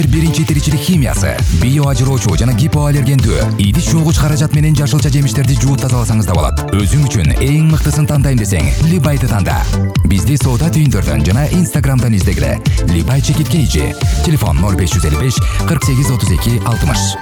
Биринчи тиричилик химиясы, био ажыроочу жана гипоаллергендүү, идиш жуугуч каражат менен жашылча жемиштерди жууп тазаласаңыз да болот. Өзүң үчүн эң мыктысын тандайм десең, Либайды танда. Бизди соода түйүндөрдөн жана Инстаграмдан издегиле. Либай чекит кейжи. Телефон 0555 48 32 60.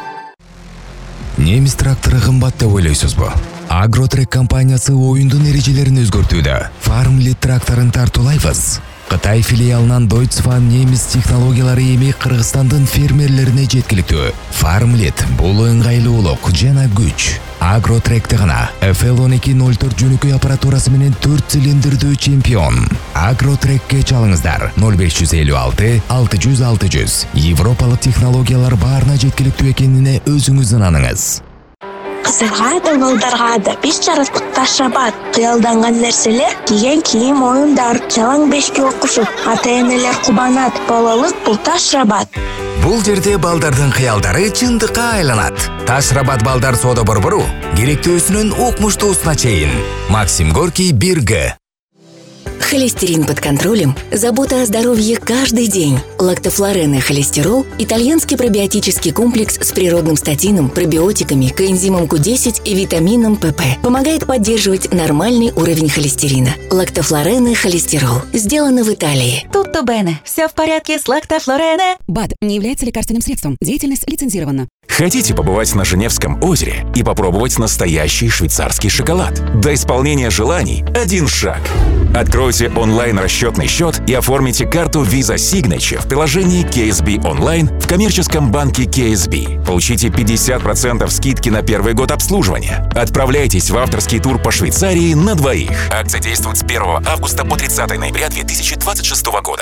Немис трактору кымбат деп ойлойсузбу? Агротрек компаниясы оюндун эрежелерин өзгөртүүдө. Farmlit тракторун тартуулайбыз. Кытай филиалынан Deutsche Farm немис технологиялары эми Кыргызстандын фермерлерине жеткиликтүү. Farmlit бул ыңгайлуулук жана күч. Агротректе гана FL1204 жөнөкөй аппаратурасы менен 4 цилиндрдүү чемпион. Агротрекке чалыңыздар 0556 600 600. Европалык технологиялар баарына жеткиликтүү экенине өзүңүз ынаныңыз. Кыздарга да балдарга да биз жараттык Ташрабат. Кыялданган нерселер, кийген кийим, оюндар, жалаң бешке окушуп, ата-энелер кубанат. Балалык бул Ташрабат. Бул жерде балдардын кыялдары чындыкка айланат. Ташрабат балдар соода борбору керектүүсүнөн укмуштуусуна чейин. Максим Горький 1Г. Холестерин под контролем, забота о здоровье каждый день. Лактофлорен и холестерол – итальянский пробиотический комплекс с природным статином, пробиотиками, коэнзимом Q10 и витамином ПП. Помогает поддерживать нормальный уровень холестерина. Лактофлорен и холестерол. Сделано в Италии. Tutto bene. Все в порядке с лактофлорене. БАД не является лекарственным средством. Деятельность лицензирована. Хотите побывать на Женевском озере и попробовать настоящий швейцарский шоколад? До исполнения желаний один шаг. Откройте онлайн-расчетный счет и оформите карту Visa Signature в приложении KSB Online в коммерческом банке KSB. Получите 50% скидки на первый год обслуживания. Отправляйтесь в авторский тур по Швейцарии на двоих. Акция действует с 1 августа по 30 ноября 2026 года.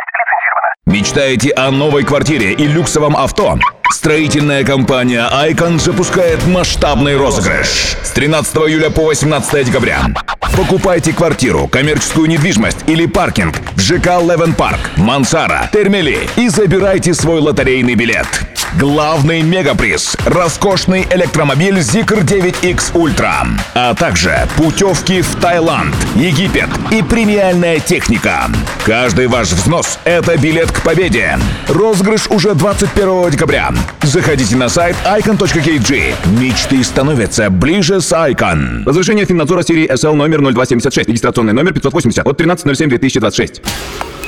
Мечтаете о новой квартире и люксовом авто? Строительная компания Icon запускает масштабный розыгрыш с 13 июля по 18 декабря. Покупайте квартиру, коммерческую недвижимость или паркинг в ЖК Левен Парк, Мансара, Термели и забирайте свой лотерейный билет. Главный мегаприз – роскошный электромобиль Zikr 9X Ultra, а также путевки в Таиланд, Египет и премиальная техника. Каждый ваш взнос – это билет к победе. Розыгрыш уже 21 декабря. Заходите на сайт icon.kg. Мечты становятся ближе с Icon. Разрешение Финнадзора серии SL номер 0276, регистрационный номер 580 от 13.07.2026.